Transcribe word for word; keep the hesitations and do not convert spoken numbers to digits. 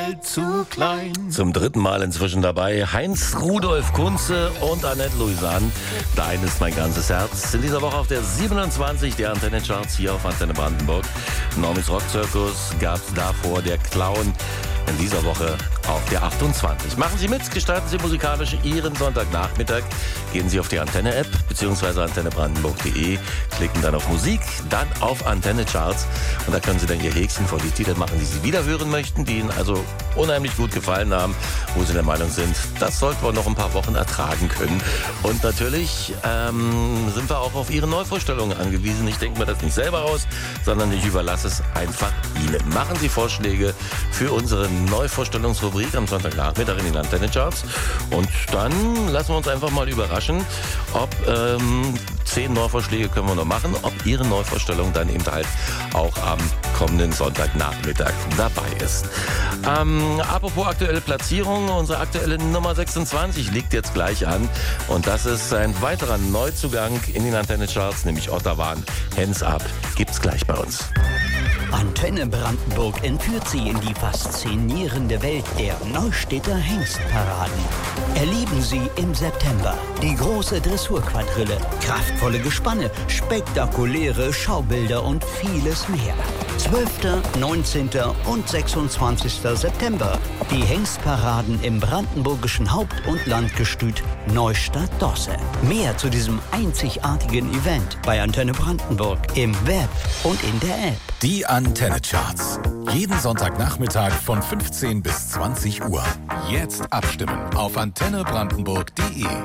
Welt zu klein. Zum dritten Mal inzwischen dabei Heinz Rudolf Kunze und Annette Louisanne. Dein ist mein ganzes Herz. In dieser Woche auf der siebenundzwanzig der Antenne-Charts hier auf Antenne Brandenburg. Normis Rock-Zirkus gab es davor, der Clown. In dieser Woche auf der achtundzwanzig. Machen Sie mit, gestalten Sie musikalisch Ihren Sonntagnachmittag. Gehen Sie auf die Antenne-App bzw. antenne brandenburg punkt de, klicken dann auf Musik, dann auf Antenne-Charts und da können Sie dann Ihr Häkchen vor die Titel machen, die Sie wieder hören möchten, die Ihnen also unheimlich gut gefallen haben, wo Sie der Meinung sind, das sollten wir noch ein paar Wochen ertragen können. Und natürlich ähm, sind wir auch auf Ihre Neuvorstellungen angewiesen. Ich denke mir das nicht selber aus, sondern ich überlasse es einfach Ihnen. Machen Sie Vorschläge für unsere Neuvorstellungsrubrik am Sonntagnachmittag in den Antenne-Charts und dann lassen wir uns einfach mal überraschen, ob ähm, zehn Neuvorschläge können wir noch machen, ob Ihre Neuvorstellung dann eben halt auch am kommenden Sonntagnachmittag dabei ist. Ähm, apropos aktuelle Platzierung, unsere aktuelle Nummer sechsundzwanzig liegt jetzt gleich an und das ist ein weiterer Neuzugang in den Antenne-Charts, nämlich Ottawa. Hands Up gibt's gleich bei uns. Antenne Brandenburg entführt Sie in die faszinierende Welt der Neustädter Hengstparaden. Erleben Sie im September die große Dressurquadrille, kraftvolle Gespanne, spektakuläre Schaubilder und vieles mehr. zwölfter, neunzehnter und sechsundzwanzigster September. Die Hengstparaden im brandenburgischen Haupt- und Landgestüt Neustadt-Dosse. Mehr zu diesem einzigartigen Event bei Antenne Brandenburg im Web und in der App. Die Antenne-Charts. Jeden Sonntagnachmittag von fünfzehn bis zwanzig Uhr. Jetzt abstimmen auf antenne brandenburg punkt de.